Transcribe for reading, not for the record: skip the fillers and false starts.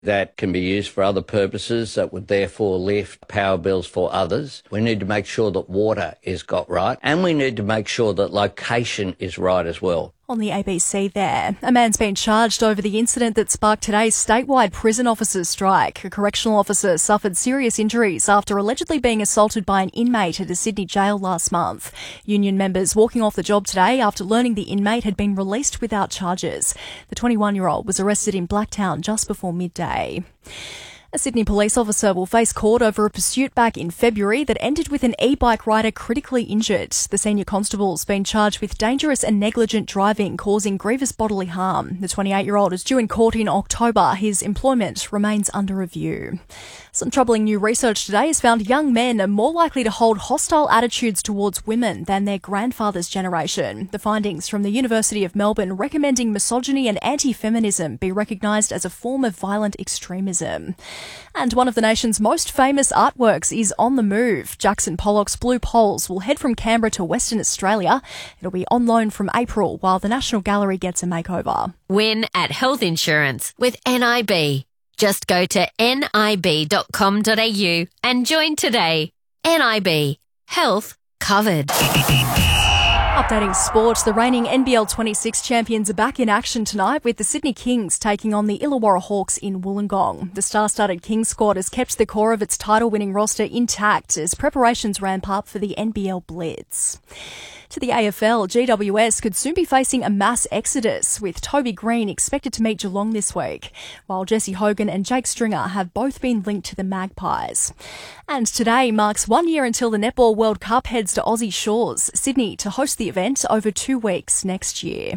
that can be used for other purposes that would therefore lift power bills for others. We need to make sure that water is got right, and we need to make sure that location is right as well. On the ABC there, a man's been charged over the incident that sparked today's statewide prison officers' strike. A correctional officer suffered serious injuries after allegedly being assaulted by an inmate at a Sydney jail last month. Union members walking off the job today after learning the inmate had been released without charges. The 21-year-old was arrested in Blacktown just before midday. A Sydney police officer will face court over a pursuit back in February that ended with an e-bike rider critically injured. The senior constable's been charged with dangerous and negligent driving causing grievous bodily harm. The 28-year-old is due in court in October. His employment remains under review. Some troubling new research today has found young men are more likely to hold hostile attitudes towards women than their grandfather's generation. The findings from the University of Melbourne recommending misogyny and anti-feminism be recognised as a form of violent extremism. And one of the nation's most famous artworks is on the move. Jackson Pollock's Blue Poles will head from Canberra to Western Australia. It'll be on loan from April while the National Gallery gets a makeover. Win at health insurance with NIB. Just go to nib.com.au and join today. NIB. Health covered. Updating sport, the reigning NBL 26 champions are back in action tonight with the Sydney Kings taking on the Illawarra Hawks in Wollongong. The star-studded Kings squad has kept the core of its title-winning roster intact as preparations ramp up for the NBL Blitz. To the AFL, GWS could soon be facing a mass exodus, with Toby Green expected to meet Geelong this week, while Jesse Hogan and Jake Stringer have both been linked to the Magpies. And today marks 1 year until the Netball World Cup heads to Aussie shores, Sydney, to host the event over 2 weeks next year.